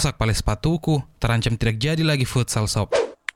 rusak pale sepatuku, terancam tidak jadi lagi futsal sob.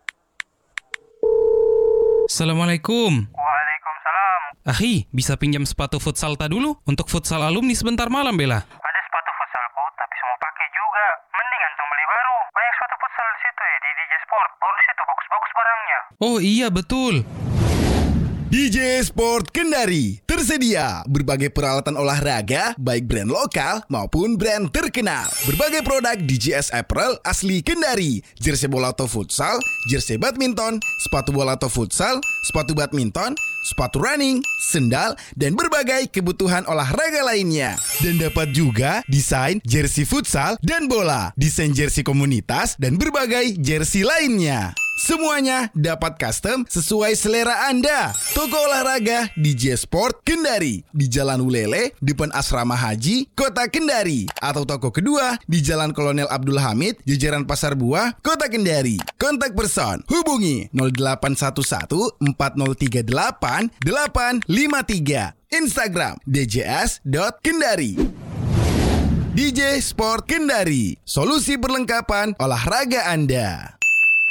Assalamualaikum. Waalaikumsalam. Akhi, bisa pinjam sepatu futsal ta dulu? Untuk futsal alumni sebentar malam bela. Ada sepatu futsalku, tapi semua pakai juga. Mending antum beli baru. Banyak sepatu futsal di situ ya, di DJ Sport. Baru di situ bagus-bagus barangnya. Oh iya betul. DJ Sport Kendari tersedia berbagai peralatan olahraga baik brand lokal maupun brand terkenal. Berbagai produk DJS Apparel asli Kendari, jersey bola atau futsal, jersey badminton, sepatu bola atau futsal, sepatu badminton, sepatu running, sendal, dan berbagai kebutuhan olahraga lainnya. Dan dapat juga desain jersey futsal dan bola, desain jersey komunitas, dan berbagai jersey lainnya. Semuanya dapat custom sesuai selera Anda. Toko olahraga DJ Sport Kendari di Jalan Ulele, depan Asrama Haji, Kota Kendari. Atau toko kedua di Jalan Kolonel Abdul Hamid, jajaran Pasar Buah, Kota Kendari. Kontak person hubungi 0811 4038 853. Instagram djs.kendari. DJ Sport Kendari, solusi perlengkapan olahraga Anda.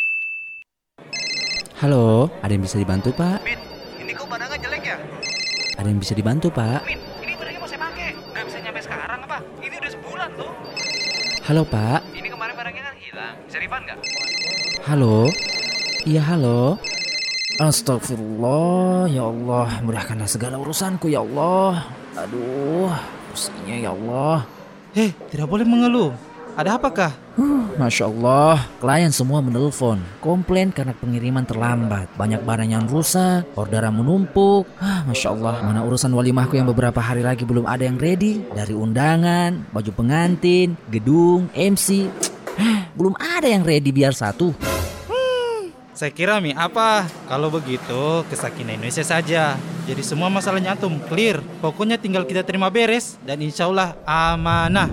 Halo, ada yang bisa dibantu Pak? Min, ini kok barangnya jelek ya? Ada yang bisa dibantu Pak? Min, ini barangnya mau saya pakai. Gak bisa nyampe sekarang apa? Ini udah sebulan tuh. Halo Pak? Ini kemarin barangnya kan hilang. Bisa refund gak? Halo? Iya halo? Astagfirullah, ya Allah, mudahkanlah segala urusanku ya Allah. Aduh, pusingnya ya Allah. Tidak boleh mengeluh. Ada apakah? Masya Allah, klien semua menelpon, komplain karena pengiriman terlambat. Banyak barang yang rusak, orderan menumpuk. Masya Allah, mana urusan walimahku yang beberapa hari lagi belum ada yang ready. Dari undangan, baju pengantin, gedung, MC, belum ada yang ready biar satu. Saya kira apa? Kalau begitu ke Sakinah Indonesia saja. Jadi semua masalahnya antum clear. Pokoknya tinggal kita terima beres dan insya Allah amanah.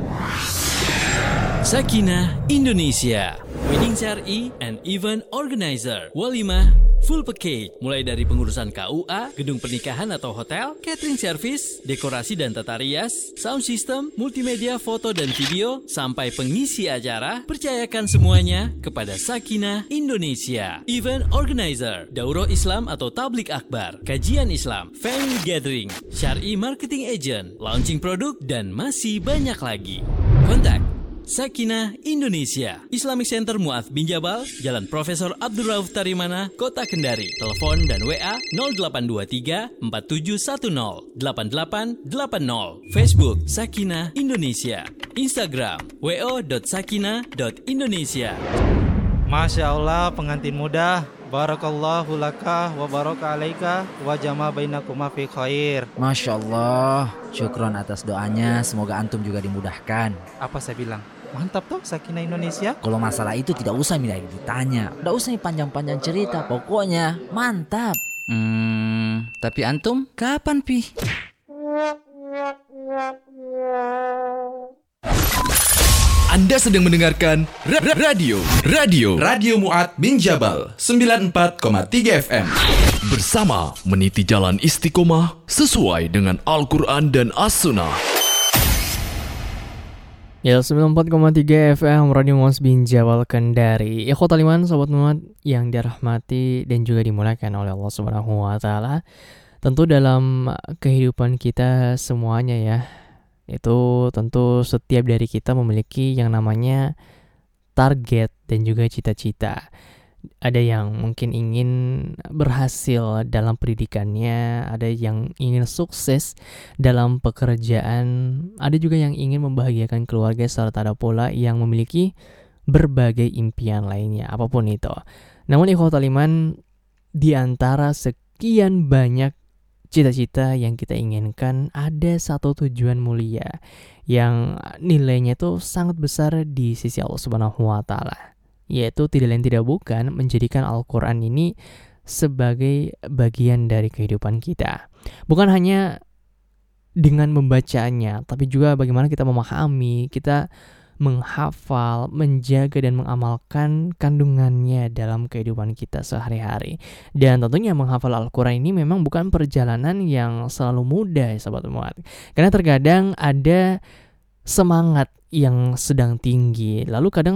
Sakinah Indonesia, Wedding Syar'i and Event Organizer, Walimah, Full Package, mulai dari pengurusan KUA, gedung pernikahan atau hotel, catering service, dekorasi dan tata rias, sound system, multimedia foto dan video, sampai pengisi acara, percayakan semuanya kepada Sakinah Indonesia. Event Organizer, Daurah Islam atau Tablik Akbar, kajian Islam, family gathering, Syar'i marketing agent, launching produk, dan masih banyak lagi. Kontak Sakinah Indonesia, Islamic Center Mu'adz bin Jabal, Jalan Profesor Abdul Rauf Tarimana, Kota Kendari. Telepon dan WA 0823 4710 8880. Facebook Sakinah Indonesia. Instagram wo.sakinah.indonesia. Masya Allah, pengantin muda. Barakallahu laka wa baraka alaika wa jama bainakuma fi khair. Masya Allah, syukron atas doanya. Semoga antum juga dimudahkan. Apa saya bilang? Mantap toh Sakinah Indonesia. Kalau masalah itu tidak usah ditanya, tidak usah panjang-panjang cerita. Pokoknya mantap. Tapi antum kapan pi? Anda sedang mendengarkan Radio Mu'adz bin Jabal 94,3 FM. Bersama meniti jalan istiqomah sesuai dengan Al-Quran dan As-Sunnah. Ya, 94,3 FM Radio Mu'adz bin Jabal Kendari. Ikhwatal iman, sobat Mu'adz yang dirahmati dan juga dimuliakan oleh Allah Subhanahu wa taala. Tentu dalam kehidupan kita semuanya ya, itu tentu setiap dari kita memiliki yang namanya target dan juga cita-cita. Ada yang mungkin ingin berhasil dalam pendidikannya, ada yang ingin sukses dalam pekerjaan, ada juga yang ingin membahagiakan keluarga, serta ada pula yang memiliki berbagai impian lainnya, apapun itu. Namun ikhwatal iman, di antara sekian banyak cita-cita yang kita inginkan, ada satu tujuan mulia yang nilainya itu sangat besar di sisi Allah Subhanahu wa taala, yaitu tidak lain tidak bukan menjadikan Al-Quran ini sebagai bagian dari kehidupan kita. Bukan hanya dengan membacanya, tapi juga bagaimana kita memahami, kita menghafal, menjaga dan mengamalkan kandungannya dalam kehidupan kita sehari-hari. Dan tentunya menghafal Al-Quran ini memang bukan perjalanan yang selalu mudah ya Sobat Mu'adz. Karena terkadang ada semangat yang sedang tinggi, lalu kadang